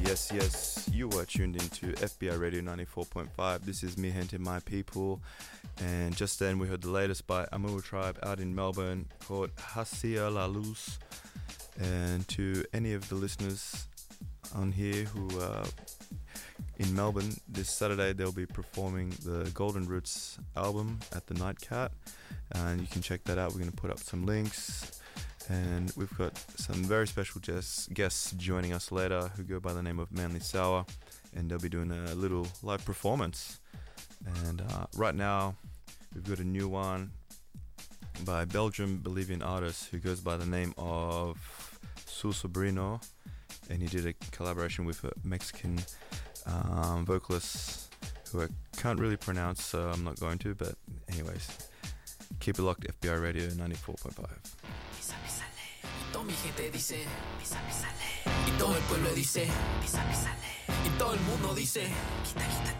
Yes, you are tuned into FBI Radio 94.5. This is Mi Gente My People, and just then we heard the latest by Amur Tribe out in Melbourne called Hacia la Luz. And to any of the listeners on here who are in Melbourne, this Saturday they'll be performing the Golden Roots album at the Nightcat, and you can check that out. We're going to put up some links. And we've got some very special guests joining us later who go by the name of Manly Sour, and they'll be doing a little live performance. And right now we've got a new one by Belgian-Bolivian artist who goes by the name of Sul Sobrino, and he did a collaboration with a Mexican vocalist who I can't really pronounce, so I'm not going to, but anyways, keep it locked, FBI Radio 94.5. Toda mi gente dice, pisa, písale. Y todo el pueblo dice, pisa, písale. Y todo el mundo dice, quita, quita.